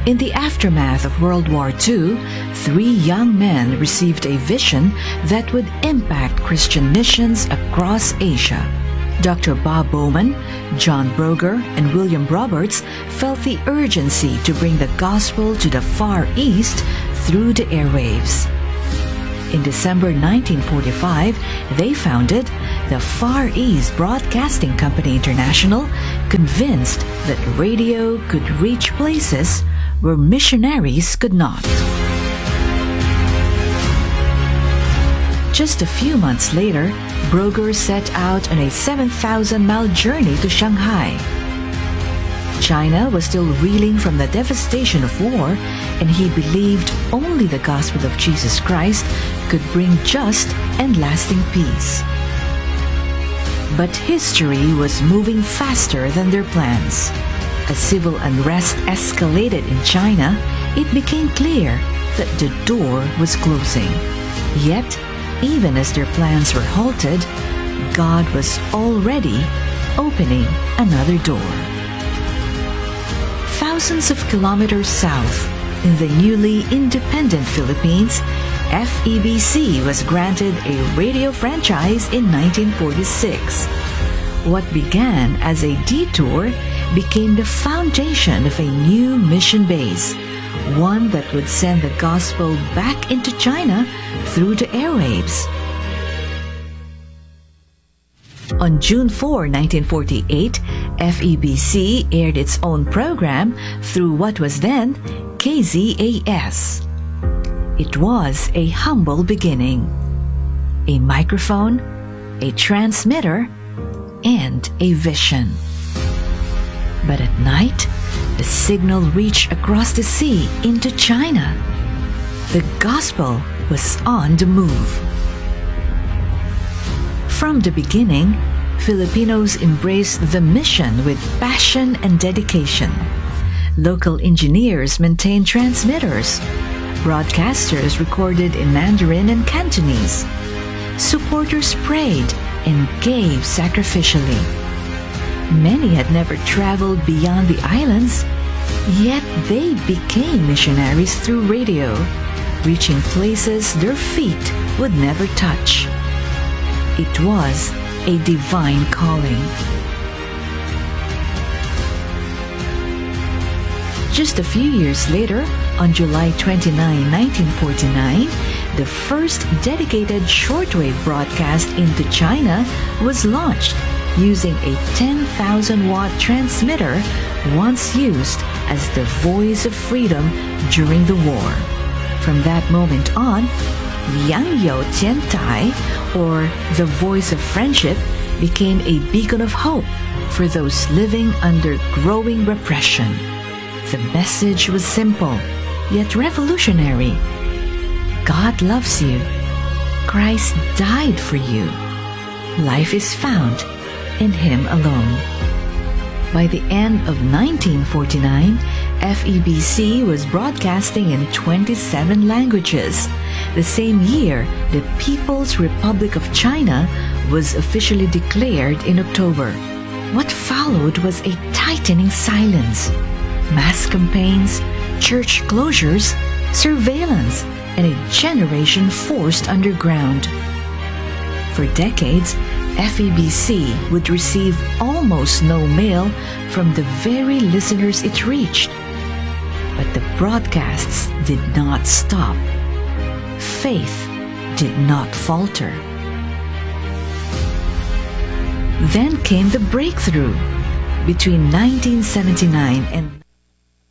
In the aftermath of World War II, 3 young men received a vision that would impact Christian missions across Asia. Dr. Bob Bowman, John Broger, and William Roberts felt the urgency to bring the gospel to the Far East through the airwaves. In December 1945, they founded the Far East Broadcasting Company International, convinced that radio could reach places where missionaries could not. Just a few months later, Broger set out on a 7,000-mile journey to Shanghai. China was still reeling from the devastation of war, and he believed only the gospel of Jesus Christ could bring just and lasting peace. But history was moving faster than their plans. As civil unrest escalated in China, it became clear that the door was closing. Yet, even as their plans were halted, God was already opening another door. Thousands of kilometers south, in the newly independent Philippines, FEBC was granted a radio franchise in 1946. What began as a detour became the foundation of a new mission base, one that would send the gospel back into China through the airwaves. On June 4, 1948, FEBC aired its own program through what was then KZAS. It was a humble beginning. A microphone, a transmitter, and a vision. But at night, the signal reached across the sea into China. The gospel was on the move. From the beginning, Filipinos embraced the mission with passion and dedication. Local engineers maintained transmitters. Broadcasters recorded in Mandarin and Cantonese. Supporters prayed and gave sacrificially. Many had never traveled beyond the islands, yet they became missionaries through radio, reaching places their feet would never touch. It was a divine calling. Just a few years later, on July 29, 1949, the first dedicated shortwave broadcast into China was launched using a 10,000-watt transmitter once used as the voice of freedom during the war. From that moment on, Yang You Jian Tai, or the voice of friendship, became a beacon of hope for those living under growing repression. The message was simple, yet revolutionary. God loves you. Christ died for you. Life is found in Him alone. By the end of 1949, FEBC was broadcasting in 27 languages. The same year, the People's Republic of China was officially declared in October. What followed was a tightening silence. Mass campaigns, church closures, surveillance, and a generation forced underground. For decades, FEBC would receive almost no mail from the very listeners it reached. But the broadcasts did not stop. Faith did not falter. Then came the breakthrough. Between 1979 and